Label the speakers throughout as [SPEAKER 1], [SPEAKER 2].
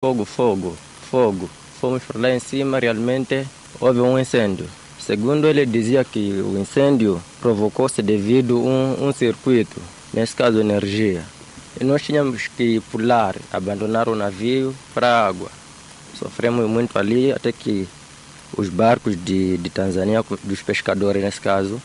[SPEAKER 1] Fogo. Fomos para lá em cima, realmente houve um incêndio. Segundo ele dizia que o incêndio provocou-se devido a um circuito, nesse caso energia. E nós tínhamos que pular, abandonar o navio para a água. Sofremos muito ali até que os barcos de Tanzânia, dos pescadores nesse caso,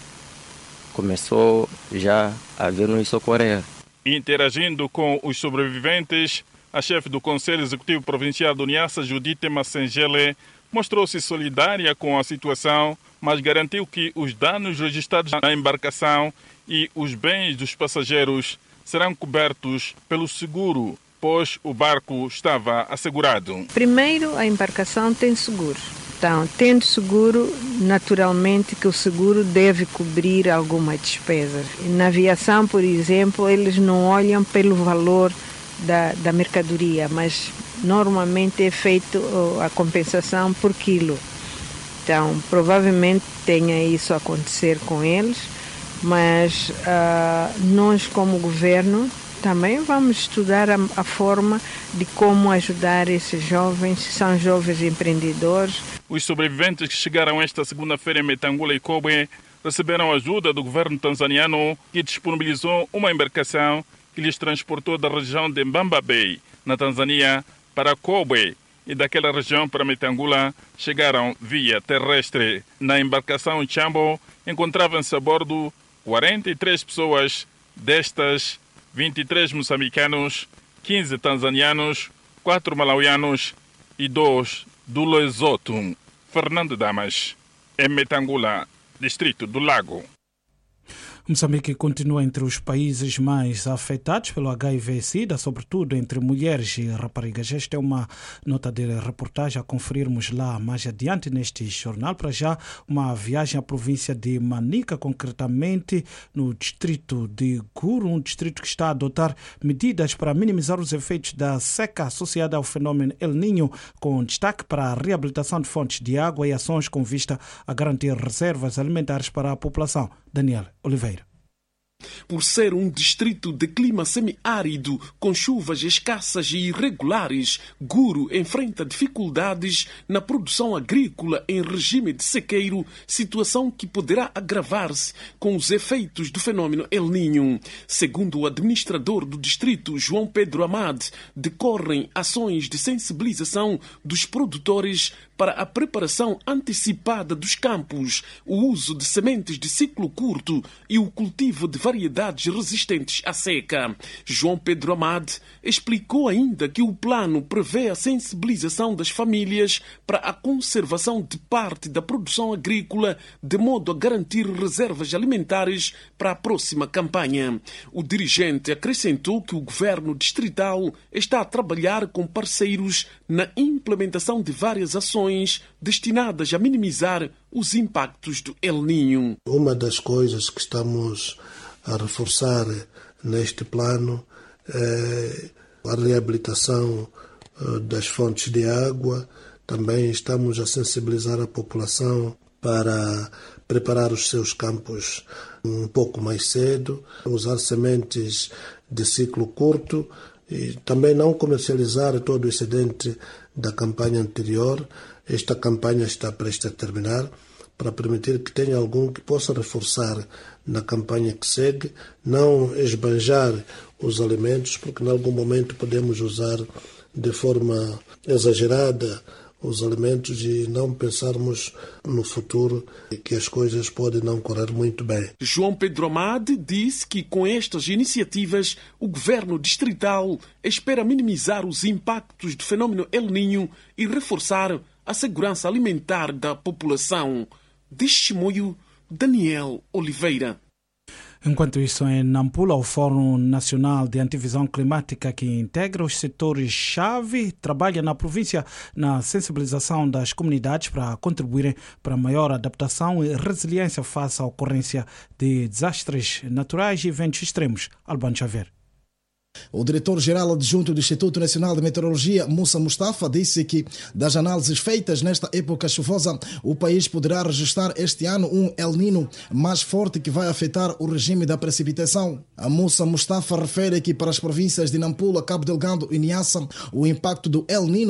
[SPEAKER 1] começou já a vir nos socorrer.
[SPEAKER 2] Interagindo com os sobreviventes, a chefe do Conselho Executivo Provincial do Niassa, Judite Massengele, mostrou-se solidária com a situação, mas garantiu que os danos registrados na embarcação e os bens dos passageiros serão cobertos pelo seguro, pois o barco estava assegurado.
[SPEAKER 3] Primeiro, a embarcação tem seguro. Então, tendo seguro, naturalmente que o seguro deve cobrir alguma despesa. Na aviação, por exemplo, eles não olham pelo valor da mercadoria, mas normalmente é feito a compensação por quilo. Então, provavelmente tenha isso a acontecer com eles, mas nós como governo também vamos estudar a forma de como ajudar esses jovens, são jovens empreendedores.
[SPEAKER 2] Os sobreviventes que chegaram esta segunda-feira em Metangula e Kobe receberam ajuda do governo tanzaniano, que disponibilizou uma embarcação que lhes transportou da região de Mbamba Bay, na Tanzânia, para Kobe, e daquela região para Metangula chegaram via terrestre. Na embarcação Chambo encontravam-se a bordo 43 pessoas, destas 23 moçambicanos, 15 tanzanianos, 4 malauianos e 2 do Lesotho. Fernando Damas, em Metangula, distrito do Lago.
[SPEAKER 4] Moçambique continua entre os países mais afetados pelo HIV-Sida, sobretudo entre mulheres e raparigas. Esta é uma nota de reportagem a conferirmos lá mais adiante neste jornal. Para já, uma viagem à província de Manica, concretamente no distrito de Guru, um distrito que está a adotar medidas para minimizar os efeitos da seca associada ao fenômeno El Niño, com destaque para a reabilitação de fontes de água e ações com vista a garantir reservas alimentares para a população. Daniel Oliveira.
[SPEAKER 5] Por ser um distrito de clima semiárido, com chuvas escassas e irregulares, Guru enfrenta dificuldades na produção agrícola em regime de sequeiro, situação que poderá agravar-se com os efeitos do fenômeno El Niño. Segundo o administrador do distrito, João Pedro Amad, decorrem ações de sensibilização dos produtores para a preparação antecipada dos campos, o uso de sementes de ciclo curto e o cultivo de variedades resistentes à seca. João Pedro Amad explicou ainda que o plano prevê a sensibilização das famílias para a conservação de parte da produção agrícola, de modo a garantir reservas alimentares para a próxima campanha. O dirigente acrescentou que o governo distrital está a trabalhar com parceiros na implementação de várias ações destinadas a minimizar os impactos do El Niño.
[SPEAKER 6] Uma das coisas que estamos a reforçar neste plano é a reabilitação das fontes de água. Também estamos a sensibilizar a população para preparar os seus campos um pouco mais cedo, usar sementes de ciclo curto e também não comercializar todo o excedente da campanha anterior. Esta campanha está prestes a terminar, para permitir que tenha algum que possa reforçar na campanha que segue, não esbanjar os alimentos, porque em algum momento podemos usar de forma exagerada os alimentos e não pensarmos no futuro que as coisas podem não correr muito bem.
[SPEAKER 5] João Pedro Amade disse que com estas iniciativas o governo distrital espera minimizar os impactos do fenômeno El Niño e reforçar a segurança alimentar da população. De Chimoio, Daniel Oliveira.
[SPEAKER 4] Enquanto isso, em Nampula, o Fórum Nacional de Antivisão Climática, que integra os setores-chave, trabalha na província na sensibilização das comunidades para contribuírem para maior adaptação e resiliência face à ocorrência de desastres naturais e eventos extremos. Albano Xavier.
[SPEAKER 7] O diretor-geral adjunto do Instituto Nacional de Meteorologia, Moussa Mustafa, disse que, das análises feitas nesta época chuvosa, o país poderá registrar este ano um El Niño mais forte que vai afetar o regime da precipitação. A Moussa Mustafa refere que para as províncias de Nampula, Cabo Delgado e Niassa, o impacto do El Niño